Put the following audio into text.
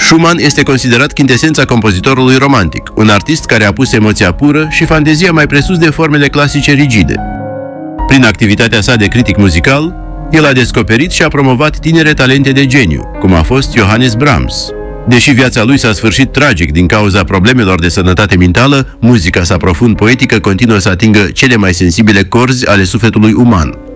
Schumann este considerat chintesența compozitorului romantic, un artist care a pus emoția pură și fantezia mai presus de formele clasice rigide. Prin activitatea sa de critic muzical, el a descoperit și a promovat tinere talente de geniu, cum a fost Johannes Brahms. Deși viața lui s-a sfârșit tragic din cauza problemelor de sănătate mentală, muzica sa profund poetică continuă să atingă cele mai sensibile corzi ale sufletului uman.